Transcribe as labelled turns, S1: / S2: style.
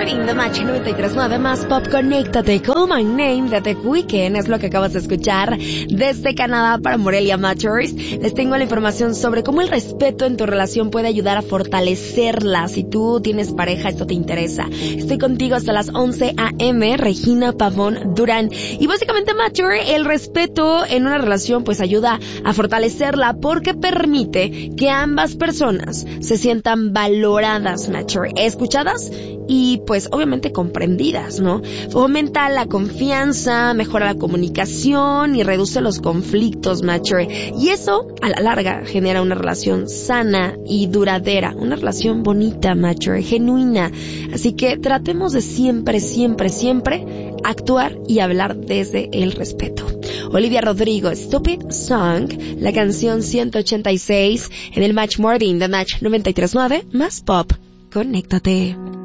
S1: Morning, The Match 93.9 más Pop. Conéctate. Call My Name de The Weeknd es lo que acabas de escuchar desde Canadá para Morelia Matchers. Les tengo la información sobre cómo el respeto en tu relación puede ayudar a fortalecerla. Si tú tienes pareja, esto te interesa. Estoy contigo hasta las 11 a.m. Regina Pavón Durán. Y básicamente, Matcher, el respeto en una relación pues ayuda a fortalecerla porque permite que ambas personas se sientan valoradas, Matcher, escuchadas y pues obviamente comprendidas, ¿no? Fomenta la confianza, mejora la comunicación y reduce los conflictos, Matcher. Y eso, a la larga, genera una relación sana y duradera, una relación bonita, Matcher, genuina. Así que tratemos de siempre actuar y hablar desde el respeto. Olivia Rodrigo, Stupid Song, la canción 186 en el Match Morning, The Match 93.9 más Pop. Conéctate.